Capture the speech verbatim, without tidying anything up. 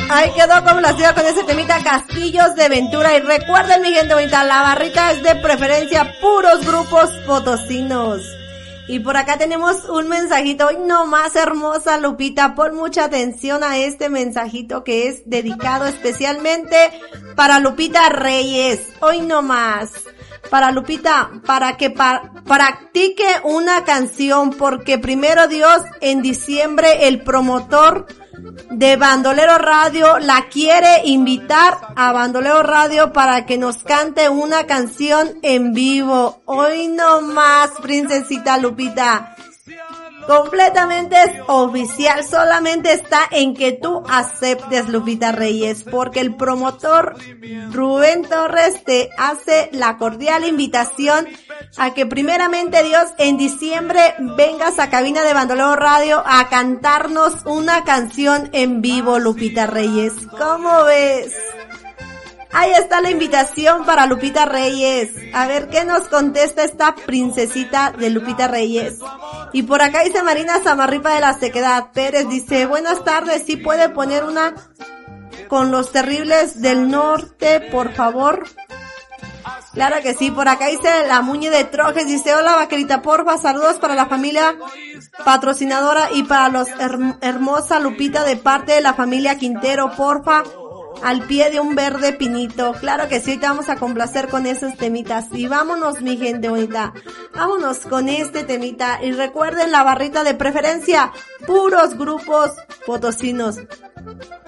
Ahí quedó complacida con ese temita Castillos de Ventura. Y recuerden, mi gente bonita, la barrita es de preferencia puros grupos potosinos. Y por acá tenemos un mensajito, hoy no más hermosa Lupita, pon mucha atención a este mensajito que es dedicado especialmente para Lupita Reyes, hoy no más. Para Lupita, para que pa- practique una canción, porque primero Dios, en diciembre el promotor de Bandolero Radio la quiere invitar a Bandolero Radio para que nos cante una canción en vivo. Hoy no más, princesita Lupita. Completamente es oficial, solamente está en que tú aceptes, Lupita Reyes, porque el promotor Rubén Torres te hace la cordial invitación a que primeramente Dios en diciembre vengas a cabina de Bandolero Radio a cantarnos una canción en vivo, Lupita Reyes. ¿Cómo ves? Ahí está la invitación para Lupita Reyes. A ver qué nos contesta esta princesita de Lupita Reyes. Y por acá dice Marina Zamarripa de la Sequedad Pérez, dice, buenas tardes, ¿sí puede poner una con Los Terribles del Norte, por favor? Claro que sí. Por acá dice la Muñe de Trojes, dice, hola vaquerita, porfa, saludos para la familia patrocinadora y para los her- hermosa Lupita de parte de la familia Quintero, porfa, al pie de un verde pinito. Claro que sí, ahorita vamos a complacer con esos temitas. Y vámonos, mi gente bonita, vámonos con este temita. Y recuerden la barrita de preferencia, puros grupos potosinos.